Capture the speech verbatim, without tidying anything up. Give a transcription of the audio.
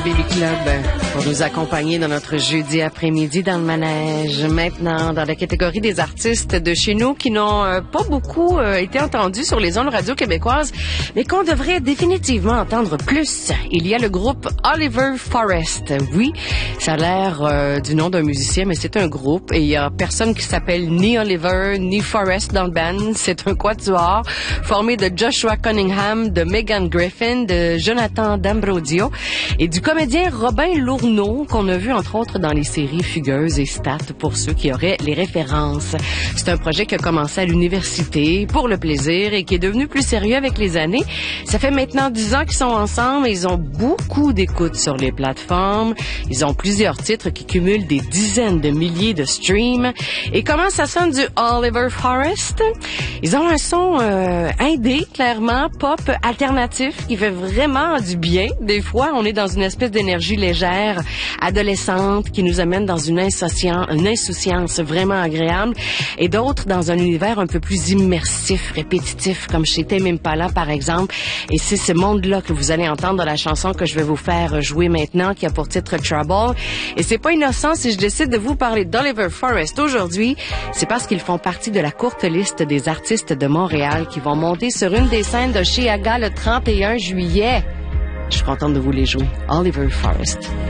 Baby Club pour nous accompagner dans notre jeudi après-midi dans le manège. Maintenant, dans la catégorie des artistes de chez nous qui n'ont euh, pas beaucoup euh, été entendus sur les ondes radio québécoises, mais qu'on devrait définitivement entendre plus. Il y a le groupe Oliver Forest. Oui, ça a l'air euh, du nom d'un musicien, mais c'est un groupe et il y a personne qui s'appelle ni Oliver ni Forest dans le band. C'est un quatuor formé de Joshua Cunningham, de Megan Griffin, de Jonathan D'Ambrosio et du comédien Robin Lourneau qu'on a vu entre autres dans les séries Fugueuse et Stat pour ceux qui auraient les références. C'est un projet qui a commencé à l'université pour le plaisir et qui est devenu plus sérieux avec les années. Ça fait maintenant dix ans qu'ils sont ensemble et ils ont beaucoup d'écoutes sur les plateformes. Ils ont plusieurs titres qui cumulent des dizaines de milliers de streams. Et comment ça sonne du Oliver Forest? Ils ont un son euh, indé, clairement, pop alternatif qui fait vraiment du bien. Des fois, on est dans une espèce d'énergie légère, adolescente, qui nous amène dans une insouciance, une insouciance vraiment agréable. Et d'autres dans un univers un peu plus immersif, répétitif, comme chez Tame Impala, par exemple. Et c'est ce monde-là que vous allez entendre dans la chanson que je vais vous faire jouer maintenant, qui a pour titre Trouble. Et c'est pas innocent si je décide de vous parler d'Oliver Forest aujourd'hui. C'est parce qu'ils font partie de la courte liste des artistes de Montréal qui vont monter sur une des scènes de Chiaga le trente et un juillet. Je suis contente de vous les jouer. Oliver Forest.